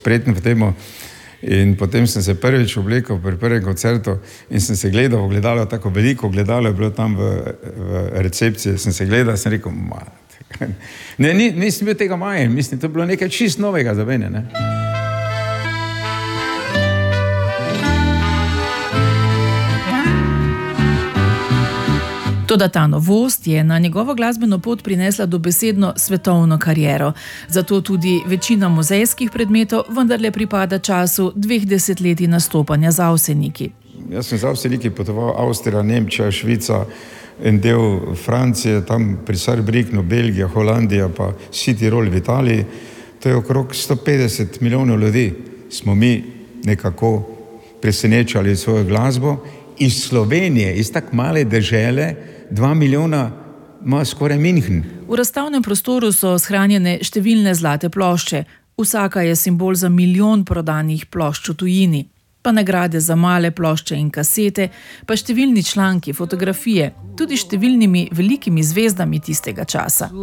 Prijetno v temu. In potem sem se prvič oblekel pri prvem koncertu in sem se gledal v gledalo, tako veliko gledalo je bilo tam v recepciji, sem se gledal in sem rekel, nisem bil tega majen, mislim, to je bilo nekaj čist novega za mene, ne. Toda ta novost je na njegovo glasbeno pot prinesla dobesedno svetovno kariero. Zato tudi večina muzejskih predmetov vendarle pripada času 2 desetletij nastopanja z Avseniki. Jaz sem z Avseniki potoval Avstrija, Nemčija, Švica, en del Francije, tam pri Saarbrückenu, Belgija, Holandija, pa Südtirol v Italiji. To je okrog 150 milijonov ljudi. Smo mi nekako presenečali svojo glasbo. Iz Slovenije, iz tak male dežele, 2 milijona ima skoraj München. V razstavnem prostoru so shranjene številne zlate plošče. Vsaka je simbol za milijon prodanih plošč v tujini. Pa nagrade za male plošče in kasete, pa številni članki, fotografije, tudi številnimi velikimi zvezdami tistega časa.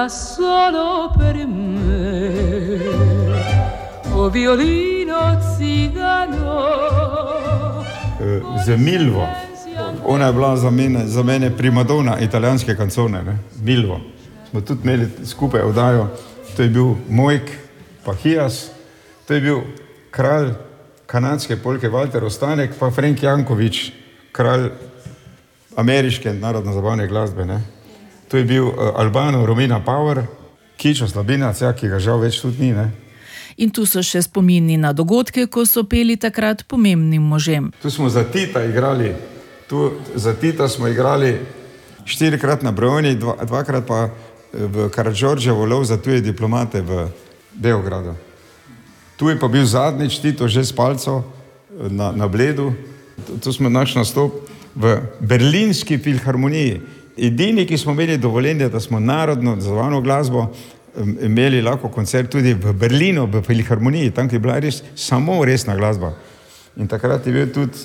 Z Milvo. Ona je bila za mene primadona italijanske kancone, ne? Milvo. Smo tudi imeli skupaj oddajo. To je bil Mojk, pa Hijas, to je bil kralj kanadske polke Walter Ostanek, pa Frank Janković, kralj ameriške narodno-zabavne glasbe, ne? To je bil Albano Romina Power, Kičo Slabinac, ki ga žal več tudi ni, ne? In tu so še spomini na dogodke, ko so peli takrat pomembnim možem. Tu smo za Tita igrali. Za Tita smo igrali 4-krat na Brojni, 2-krat pa v Karadžordževo lov za tuje diplomate v Beogradu. Tu je pa bil zadnjič Tito že s palco na Bledu. Tu smo naš nastop v Berlinski filharmoniji. Edini, ki smo imeli dovoljenje, da smo narodno zabavno glasbo imeli lahko koncert tudi v Berlinu, v filharmoniji, tam je bila res samo resna glasba. In takrat je bil tudi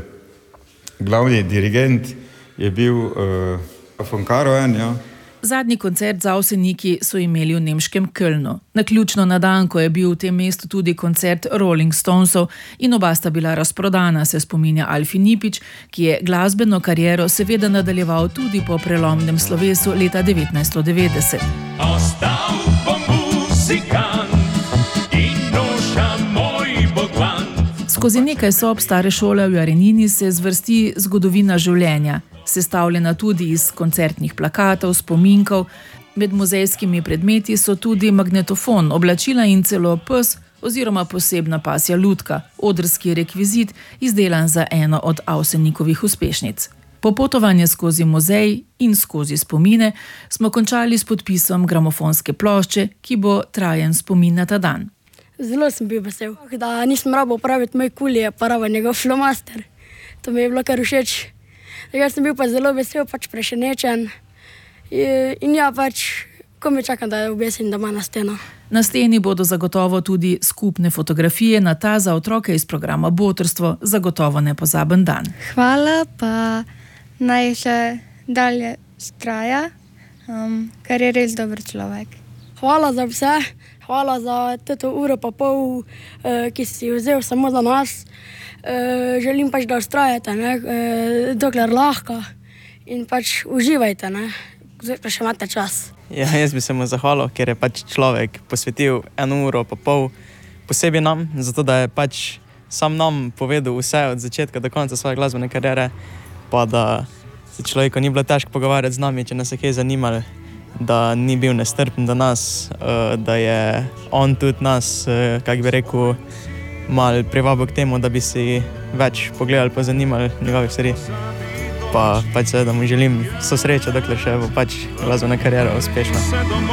glavni dirigent, je bil von Karajan, ja. Zadnji koncert z Avseniki so imeli v nemškem Kölnu. Naključno na dan, ko je bil v tem mestu tudi koncert Rolling Stonesov in oba sta bila razprodana, se spominja Alfi Nipič, ki je glasbeno kariero seveda nadaljeval tudi po prelomnem slovesu leta 1990. Ostal bom muzikant in noša moj bogvan. Skozi nekaj sob stare šole v Jarenini se zvrsti zgodovina življenja, sestavljena tudi iz koncertnih plakatov, spominkov. Med muzejskimi predmeti so tudi magnetofon, oblačila in celo pes oziroma posebna pasja lutka, odrski rekvizit, izdelan za eno od Avsenikovih uspešnic. Popotovanje skozi muzej in skozi spomine smo končali s podpisom gramofonske plošče, ki bo trajen spomin na ta dan. Zelo sem bil vesel, da nisem rabo upraviti moj kulije, pa rabo njegov flomaster. To mi je bilo kar všeč. Jaz sem bil pa zelo vesel, prešenečen in ja, ko mi čakam, da obesim doma na steno. Na steni bodo zagotovo tudi skupne fotografije na ta za otroke iz programa Botrstvo zagotovo nepozaben dan. Hvala, pa naj še dalje vztraja, ker je res dober človek. Hvala za vse, hvala za to uro pa pol, ki si vzel samo za nas. Želim da vztrajate, dokler lahko in uživajte, pa še imate čas. Ja, jaz bi se mu zahvalil, ker je človek posvetil 1 uro pa pol posebej nam, zato da je sam nam povedal vse od začetka do konca svoje glasbene kariere, pa da se človeku ni bilo težko pogovarjati z nami, če nas je kaj zanimalo, da ni bil nestrpen do nas, da je on tudi nas, kako bi rekel, malo privabil k temu, da bi si več pogledali, pa zanimali njegovih stvari. Pa seveda mu želim vso srečo, dokler še bo glasbena kariera uspešna.